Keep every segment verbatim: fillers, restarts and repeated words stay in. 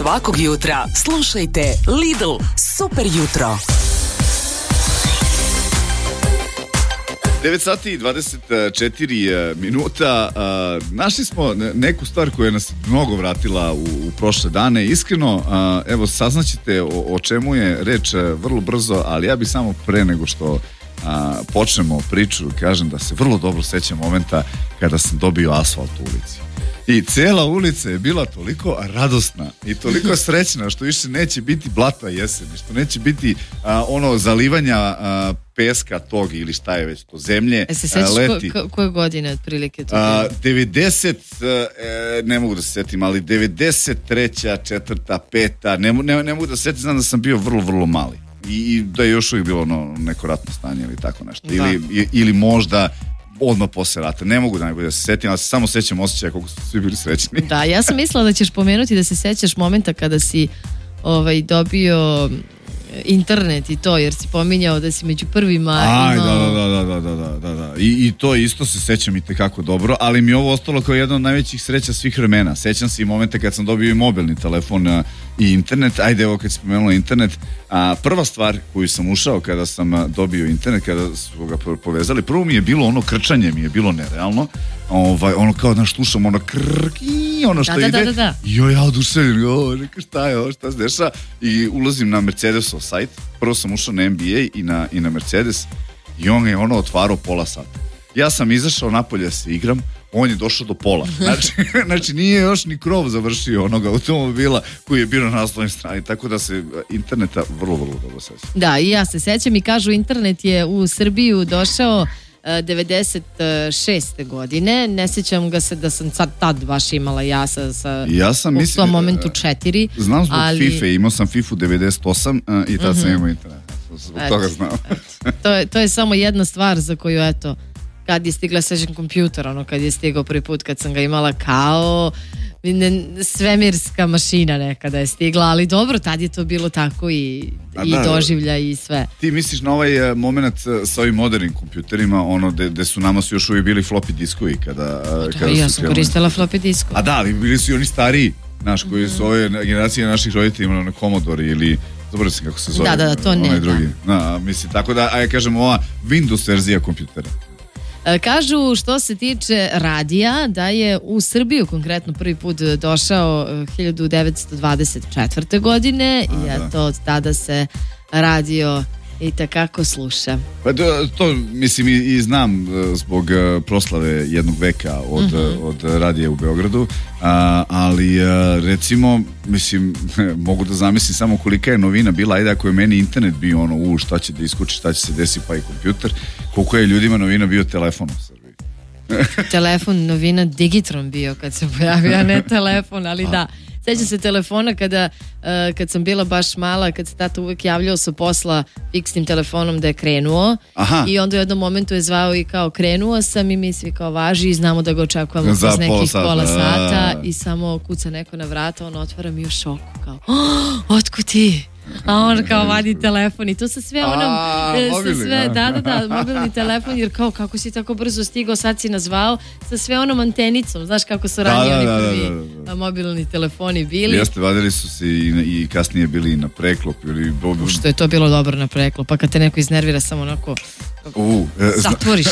Svakog jutra slušajte Lidl Super jutro. devet sati i dvadeset četiri minuta. Našli smo neku stvar koja nas mnogo vratila u, u prošle dane. Iskreno, evo, saznaćete o, o čemu je reč vrlo brzo, ali ja bih samo pre nego što a, počnemo priču, kažem da se vrlo dobro sećam momenta kada sam dobio asfalt u ulici. I cijela ulica je bila toliko radosna i toliko srećna što više neće biti blata jeseni, što neće biti a, ono zalivanja a, peska tog ili šta je već to, zemlje. E se sećaš leti. Ko, ko, koje godine otprilike to a, devedeset, e, ne mogu da se setim, ali devedeset treća, četvrta, peta, ne, ne, ne mogu da se setim, znam da sam bio vrlo, vrlo mali. I, i da je još uvijek bilo ono, neko ratno stanje ili tako nešto. Da. Ili, i, ili možda odmah posle rata. Ne mogu da najbolje da se setim, ali se samo sećam osjećaja koliko su svi bili srećni. Da, ja sam mislila da ćeš pomenuti da se sećaš momenta kada si ovaj, dobio internet i to, jer si pominjao da si među prvima Aj, imao... da, da, da, da, da, da, da. I, i to isto se sećam i tekako dobro, ali mi je ovo ostalo kao jedna od najvećih sreća svih vremena. Sećam se i momenta kad sam dobio i mobilni telefon a, i internet. Ajde, evo kad si pomenula internet, a, prva stvar koju sam ušao kada sam a, dobio internet, kada su ga povezali, prvo mi je bilo ono krčanje, mi je bilo nerealno. Ovaj, ono kao, znaš, slušam ono krk i ono što da, ide da, da, da. i joj, ja oduševim, joj, neka šta je ovo, šta se deša, i ulazim na Mercedesov sajt. Prvo sam ušao na N B A i na, i na Mercedes i on je ono otvarao pola sata. Ja sam izašao napolje da se igram, on je došao do pola. Znači, znači nije još ni krov završio onoga automobila koji je bio na naslovnoj strani, tako da se interneta vrlo, vrlo dobro sećam. Da, i ja se sećam i kažu internet je u Srbiju došao devedeset šeste godine, ne sjećam ga se da sam sad tad baš imala ja sa, sa ja sam, u mislim, tom momentu četiri. Znam zbog ali... FIFA, imao sam FIFA devedeset osam uh, i tad mm-hmm. sam imao internet. Zbog et, toga znam. to, je, to je samo jedna stvar za koju, eto, kad je stigla sećam kompjuter, ono kad je stigao prvi put, kad sam ga imala kao ne, svemirska mašina nekada je stigla, ali dobro, tad je to bilo tako i, i da, doživlja i sve. Ti misliš na ovaj uh, moment uh, sa ovim modernim kompjuterima, ono gde su nama su još uvijek bili floppy diskovi kada, uh, da, kada ja su sam koristila floppy disko. A da, ali bili su i oni stariji, znaš, koji su ove generacije naših roditelja imali na Commodore ili zaboravim se kako se zove. Da, da, da, to ne. Onaj drugi. Da, mislim, tako da, ajde kažem, ova Windows verzija kompjutera. Kažu što se tiče radija da je u Srbiju konkretno prvi put došao hiljadu devetsto dvadeset četvrte godine A, i eto od tada se radio i takako sluša. Pa to, to mislim i, i znam zbog proslave jednog veka od, mm-hmm. od radija u Beogradu, a, ali a, recimo mislim mogu da zamislim samo kolika je novina bila, ajde ako je meni internet bio ono u šta će da iskuči, šta će se desi pa i kompjuter, koliko je ljudima novina bio telefon u Srbiji. Telefon, novina Digitron bio kad se pojavio, a ne telefon, ali a. da. Sećam se telefona kada, uh, kad sam bila baš mala, kad se tata uvek javljao sa posla fiksnim telefonom da je krenuo. Aha. I onda u jednom momentu je zvao i kao krenuo sam i mi svi kao važi i znamo da ga očekujemo kroz nekih sata. pola sata i samo kuca neko na vrata, on otvara mi u šoku kao, oh, otkud ti? A on kao vadi telefon i to sa sve onom A, sa mobilni, sve, da, da, da, mobilni telefon, jer kao kako si tako brzo stigao, sad si nazvao sa sve onom antenicom, znaš kako su ranije oni prvi da, da, da, da. mobilni telefoni bili. Jeste, vadili su se i, i kasnije bili na preklop ili... Što je to bilo dobro na preklop, pa kad te neko iznervira samo onako uh, zatvoriš.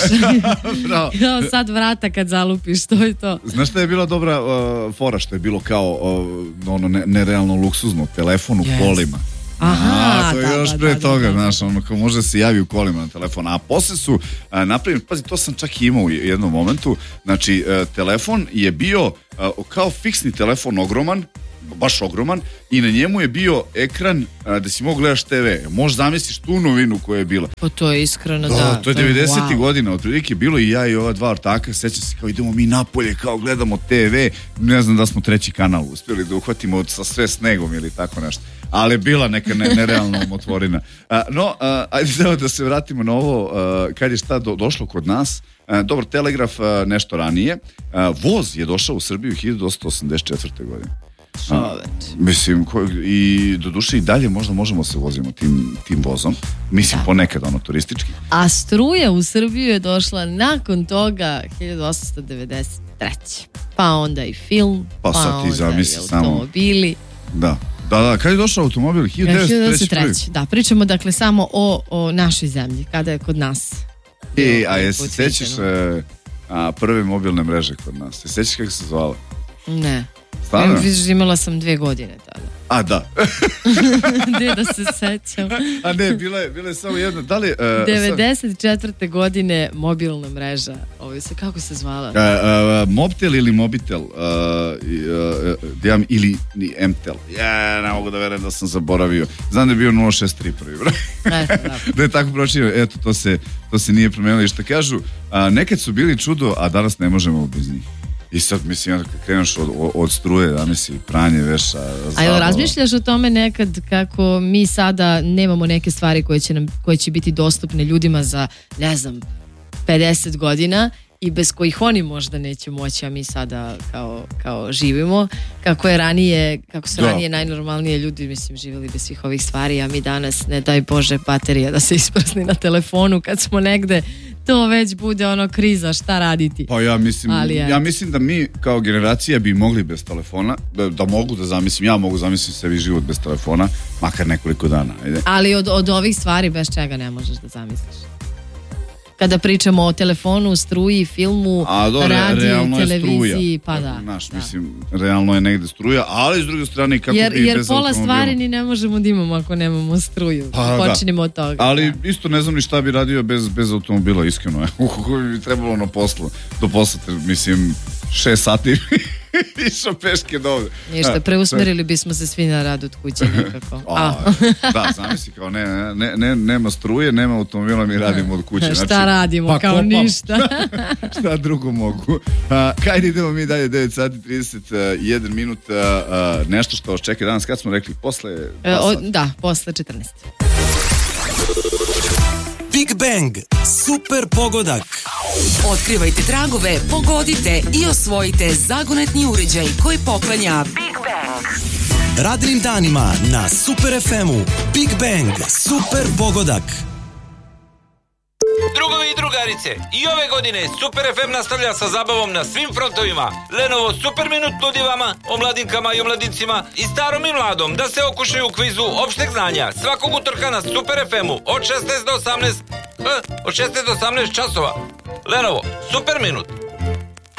Sad vrata kad zalupiš, to je to. Znaš šta je bila dobra uh, fora, što je bilo kao uh, ono ne, nerealno luksuzno, telefon u yes. kolima. Aha, a, to je da, još da, pre da, toga, da, da. znaš, ono kao može se javi u kolima na telefon, a posle su a, napravili, pazi, to sam čak i imao u jednom momentu, znači a, telefon je bio a, kao fiksni telefon ogroman, baš ogroman, i na njemu je bio ekran a, da si mogu gledaš te ve. Možeš zamisliš tu novinu koja je bila. Pa to je iskreno, da. da to je devedesetih wow. godina, otprilike bilo i ja i ova dva ortaka, sećam se kao idemo mi napolje, kao gledamo te ve, ne znam da smo treći kanal uspjeli da uhvatimo sa sve snegom ili tako nešto. Ali bila neka ne, nerealna umotvorina. A, no, a, ajde da, da se vratimo na ovo, a, kad je šta do, došlo kod nas. A, dobro, telegraf a, nešto ranije. A, voz je došao u Srbiju hiljadu osamsto osamdeset četvrte godine. A, mislim, ko, i do duše i dalje možda možemo se vozimo tim, tim vozom. Mislim, da. Ponekad ono turistički. A struja u Srbiju je došla nakon toga hiljadu osamsto devedeset treće. Pa onda i film, pa, pa onda i automobili. Da. Da, da, kada je došao automobil? hiljadu devetsto treće. Da, pričamo dakle samo o, o našoj zemlji, kada je kod nas. E, a jesi sećaš e, a, prve mobilne mreže kod nas? Se sećaš kako se zvala? Ne. Stvarno? Vidiš, imala sam dve godine tada. A, da. Gde da se sećam. A ne, bila je, bila je samo jedna. Da li... Uh, devedeset četvrte godine mobilna mreža. Ovo se, kako se zvala? Uh, uh, Mobtel ili Mobitel. Uh, uh, uh, ili Mtel. Ja, ne mogu da verujem da sam zaboravio. Znam da je bio nula šest tri prvi broj. Da je tako pročio. Eto, to se, to se nije promenilo. I što kažu, uh, nekad su bili čudo, a danas ne možemo bez njih. I sad, mislim, kad kreneš od, od struje, da misli, pranje, veša, zabava. A jel razmišljaš o tome nekad kako mi sada nemamo neke stvari koje će, nam, koje će biti dostupne ljudima za, ne znam, pedeset godina i bez kojih oni možda neće moći, a mi sada kao, kao živimo. Kako je ranije, kako su da. ranije najnormalnije ljudi, mislim, živjeli bez svih ovih stvari, a mi danas, ne daj Bože, baterija da se isprsni na telefonu kad smo negde, to već bude ono kriza, šta raditi. Pa ja mislim, Ali, ja mislim da mi kao generacija bi mogli bez telefona, da, da mogu da zamislim, ja mogu zamisliti sebi život bez telefona, makar nekoliko dana. Ajde. Ali od, od ovih stvari bez čega ne možeš da zamisliš? Kada pričamo o telefonu, struji, filmu, A, do, radiju, televiziji, pa da. Naš, da. mislim, realno je negde struja, ali s druge strane kako jer, bi jer bez pola automobila. stvari ni ne možemo da imamo ako nemamo struju. Pa, Počinimo od toga. Ali da. isto ne znam ni šta bi radio bez, bez automobila, iskreno. Kako bi trebalo na poslu, do posla, mislim, šest sati išao peške do ovde. Ništa, preusmerili bismo se svi na rad od kuće nekako. A, da, zamisli, kao ne, ne, ne, nema struje, nema automobila, mi radimo od kuće. Šta znači, radimo, pa kao kopam. ništa. Šta drugo mogu. A, kajde idemo mi dalje, devet sati trideset jedan minut, a, a, nešto što vas čeka danas, kad smo rekli, posle... E, o, da, posle četrnaest. Big Bang, super pogodak. Otkrivajte tragove, pogodite i osvojite zagonetni uređaj koji poklanja Big Bang. Radnim danima na Super ef emu. Big Bang, super pogodak. Drugovi i drugarice, i ove godine Super ef em nastavlja sa zabavom na svim frontovima. Lenovo Super Minut nudi vama, omladinkama i omladincima, i starom i mladom, da se okušaju u kvizu opšteg znanja svakog utorka na Super ef emu od šesnaest do osamnaest, eh, od šesnaest do osamnaest časova. Lenovo Super Minut.